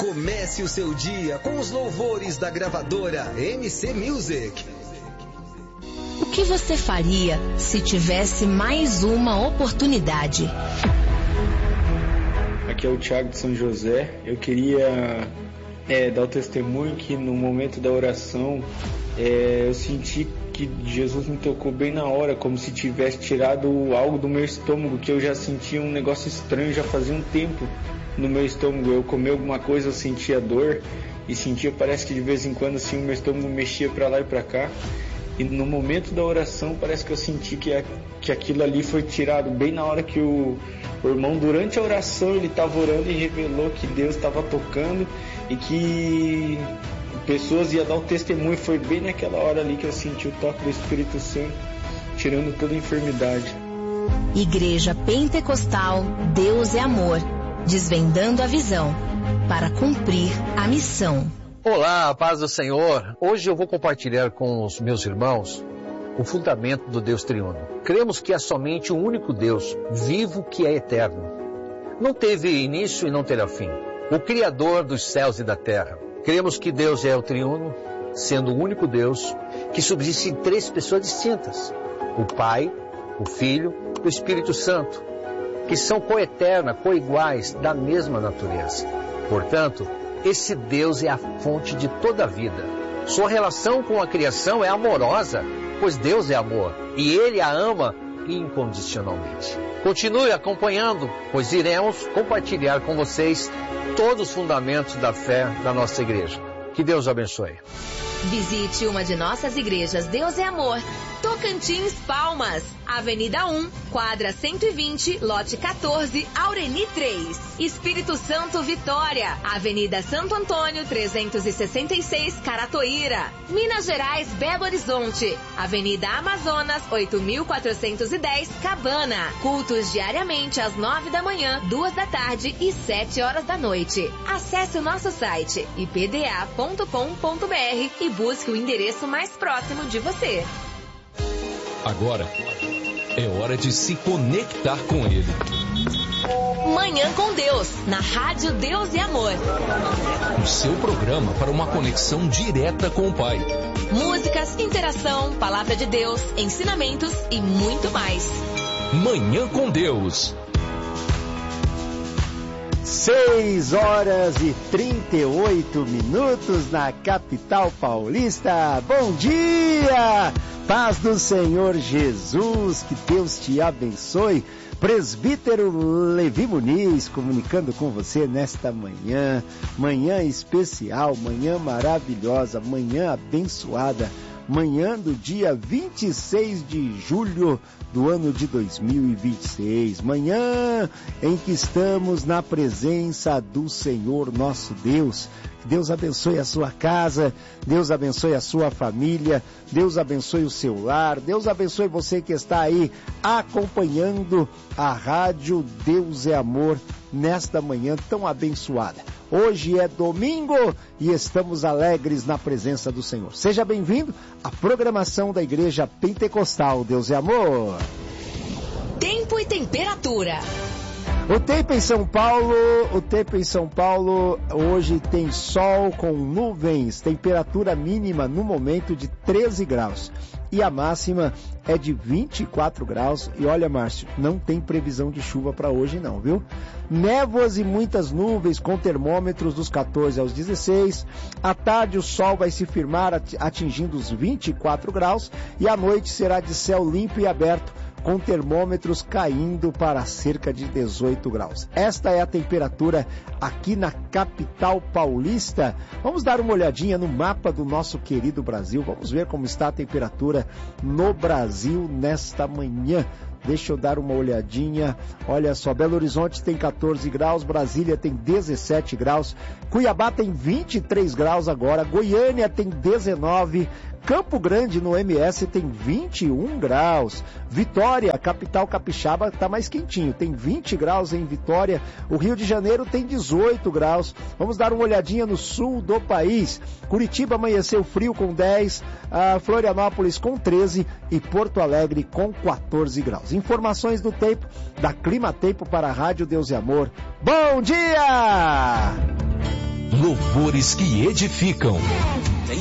Comece o seu dia com os louvores da gravadora MC Music. O que você faria se tivesse mais uma oportunidade? Aqui é o Thiago de São José. Eu queria dar o testemunho que no momento da oração eu senti que Jesus me tocou bem na hora, como se tivesse tirado algo do meu estômago, que eu já sentia um negócio estranho, já fazia um tempo no meu estômago. Eu comi alguma coisa, eu sentia dor e sentia, parece que de vez em quando assim, o meu estômago mexia para lá e para cá. E no momento da oração parece que eu senti que aquilo ali foi tirado bem na hora que o irmão, durante a oração, ele estava orando e revelou que Deus estava tocando e que pessoas iam dar o testemunho. Foi bem naquela hora ali que eu senti o toque do Espírito Santo, tirando toda a enfermidade. Igreja Pentecostal Deus é Amor, desvendando a visão para cumprir a missão. Olá, a paz do Senhor. Hoje eu vou compartilhar com os meus irmãos o fundamento do Deus triuno. Cremos que há somente um único Deus, vivo, que é eterno. Não teve início e não terá fim. O Criador dos céus e da terra. Cremos que Deus é o triuno, sendo o único Deus que subsiste em três pessoas distintas. O Pai, o Filho e o Espírito Santo, que são coeterna, coiguais, da mesma natureza. Portanto, esse Deus é a fonte de toda a vida. Sua relação com a criação é amorosa, pois Deus é amor e Ele a ama incondicionalmente. Continue acompanhando, pois iremos compartilhar com vocês todos os fundamentos da fé da nossa igreja. Que Deus abençoe. Visite uma de nossas igrejas Deus é Amor, Tocantins, Palmas, Avenida 1, quadra 120, lote 14, Aureni 3. Espírito Santo, Vitória, Avenida Santo Antônio, 366, Caratoíra. Minas Gerais, Belo Horizonte, Avenida Amazonas, 8410, Cabana. Cultos diariamente às 9 da manhã, 2 da tarde e 7 horas da noite. Acesse o nosso site ipda.com.br e busque o endereço mais próximo de você. Agora é hora de se conectar com Ele. Manhã com Deus, na Rádio Deus e Amor. O seu programa para uma conexão direta com o Pai. Músicas, interação, palavra de Deus, ensinamentos e muito mais. Manhã com Deus. 6 horas e 38 minutos na capital paulista. Bom dia! Paz do Senhor Jesus, que Deus te abençoe. Presbítero Levi Muniz comunicando com você nesta manhã, manhã especial, manhã maravilhosa, manhã abençoada, manhã do dia 26 de julho do ano de 2026, manhã em que estamos na presença do Senhor nosso Deus. Que Deus abençoe a sua casa, Deus abençoe a sua família, Deus abençoe o seu lar, Deus abençoe você que está aí acompanhando a Rádio Deus é Amor nesta manhã tão abençoada. Hoje é domingo e estamos alegres na presença do Senhor. Seja bem-vindo à programação da Igreja Pentecostal Deus é Amor. Tempo e temperatura. O tempo em São Paulo hoje tem sol com nuvens, temperatura mínima no momento de 13 graus e a máxima é de 24 graus. E olha, Márcio, não tem previsão de chuva para hoje não, viu? Névoas e muitas nuvens com termômetros dos 14 aos 16. À tarde o sol vai se firmar atingindo os 24 graus e à noite será de céu limpo e aberto, com termômetros caindo para cerca de 18 graus. Esta é a temperatura aqui na capital paulista. Vamos dar uma olhadinha no mapa do nosso querido Brasil. Vamos ver como está a temperatura no Brasil nesta manhã. Deixa eu dar uma olhadinha. Olha só, Belo Horizonte tem 14 graus, Brasília tem 17 graus, Cuiabá tem 23 graus agora, Goiânia tem 19, Campo Grande no MS tem 21 graus, Vitória, capital capixaba, está mais quentinho, tem 20 graus em Vitória, o Rio de Janeiro tem 18 graus. Vamos dar uma olhadinha no sul do país. Curitiba amanheceu frio com 10, Florianópolis com 13 e Porto Alegre com 14 graus. Informações do tempo, da Clima Tempo para a Rádio Deus e Amor. Bom dia! louvores que edificam.